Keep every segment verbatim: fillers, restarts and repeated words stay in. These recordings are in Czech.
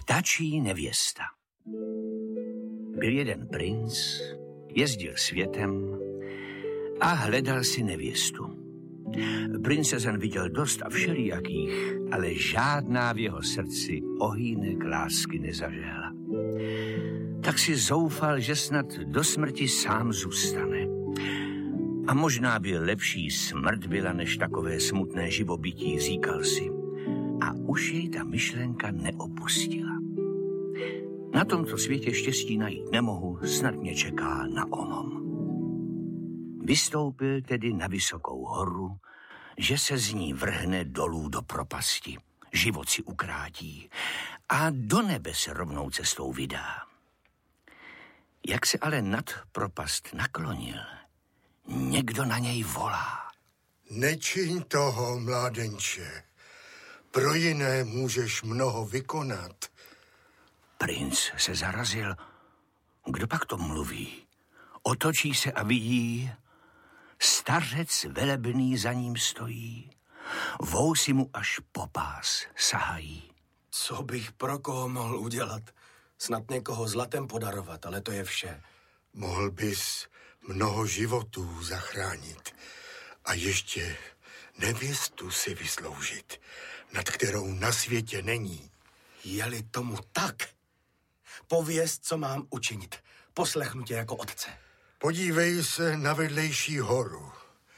Ptačí nevěsta. Byl jeden princ, jezdil světem a hledal si nevěstu. Princezen viděl dost a všelijakých, ale žádná v jeho srdci ohýnek lásky nezažehla. Tak si zoufal, že snad do smrti sám zůstane. A možná by lepší smrt byla, než takové smutné živobytí, říkal si. A už jej ta myšlenka neopustila. Na tomto světě štěstí najít nemohu, snad mě čeká na onom. Vystoupil tedy na vysokou horu, že se z ní vrhne dolů do propasti. Život si ukrátí a do nebe se rovnou cestou vydá. Jak se ale nad propast naklonil, někdo na něj volá. Nečiň toho, mládenče. Pro jiné můžeš mnoho vykonat. Princ se zarazil. Kdo pak to mluví? Otočí se a vidí, stařec velebný za ním stojí. Vousy mu až po pás sahají. Co bych pro koho mohl udělat? Snad někoho zlatem podarovat, ale to je vše. Mohl bys mnoho životů zachránit a ještě nevěstu si vysloužit, nad kterou na světě není. Je-li tomu tak, pověz, co mám učinit. Poslechnu tě jako otce. Podívej se na vedlejší horu.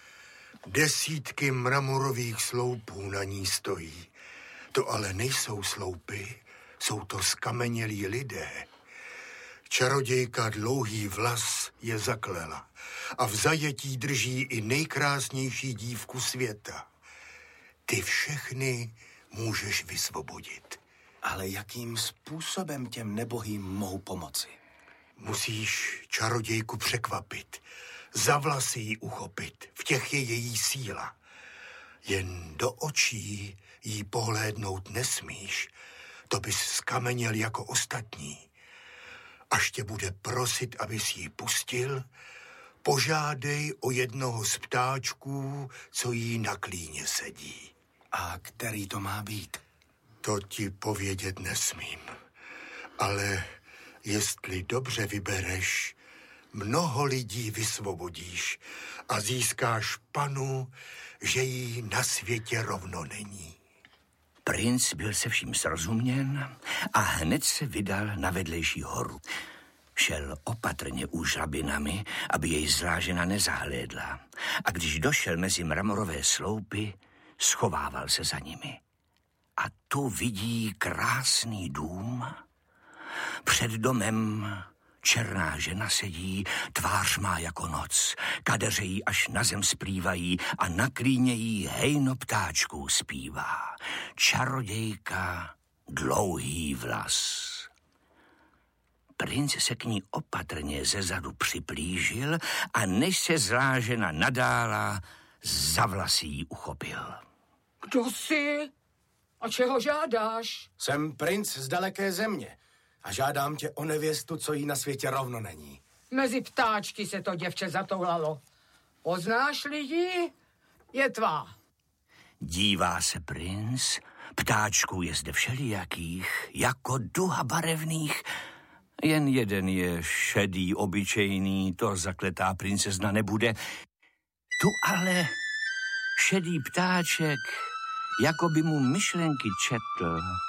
Desítky mramorových sloupů na ní stojí. To ale nejsou sloupy, jsou to skamenělí lidé. Čarodějka Dlouhý vlas je zaklela a v zajetí drží i nejkrásnější dívku světa. Ty všechny můžeš vysvobodit. Ale jakým způsobem těm nebohým mohu pomoci? Musíš čarodějku překvapit, za vlasy ji uchopit, v těch je její síla. Jen do očí jí pohlédnout nesmíš, to bys skameněl jako ostatní. Až tě bude prosit, abys jí pustil, požádej o jednoho z ptáčků, co jí na klíně sedí. A který to má být? To ti povědět nesmím, ale jestli dobře vybereš, mnoho lidí vysvobodíš a získáš panu, že jí na světě rovno není. Princ byl se vším srozuměn a hned se vydal na vedlejší horu. Šel opatrně úžlabinami, aby jej zlá žena nezahlédla. A když došel mezi mramorové sloupy, schovával se za nimi. A tu vidí krásný dům. Před domem černá žena sedí, tvář má jako noc, kadeře jí až na zem splývají a na klíně jí hejno ptáčků zpívá. Čarodějka Dlouhý vlas. Princ se k ní opatrně zezadu připlížil a než se zlá žena nadála, za vlasy jí uchopil. Kdo jsi? A čeho žádáš? Jsem princ z daleké země a žádám tě o nevěstu, co jí na světě rovno není. Mezi ptáčky se to děvče zatoulalo. Poznáš lidi? Je tvá. Dívá se princ, ptáčků je zde všelijakých, jako duha barevných. Jen jeden je šedý, obyčejný, to zakletá princezna nebude. Tu ale šedý ptáček, jako by mu myšlenky četl.